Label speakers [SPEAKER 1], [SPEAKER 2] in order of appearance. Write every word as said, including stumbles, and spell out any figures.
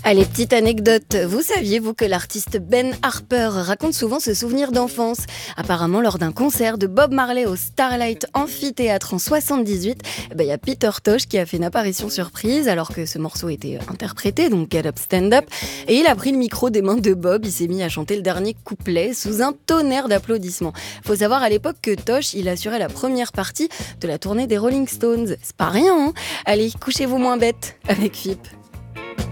[SPEAKER 1] Allez, petite anecdote. Vous saviez, vous, que l'artiste Ben Harper raconte souvent ce souvenir d'enfance? Apparemment, lors d'un concert de Bob Marley au Starlight Amphithéâtre en soixante-dix-huit, il eh ben, y a Peter Tosh qui a fait une apparition surprise alors que ce morceau était interprété, donc Get Up Stand Up. Et il a pris le micro des mains de Bob, il s'est mis à chanter le dernier couplet sous un tonnerre d'applaudissements. Faut savoir à l'époque que Tosh, il assurait la première partie de la tournée des Rolling Stones. C'est pas rien, hein? Allez, couchez-vous moins bête avec F I P.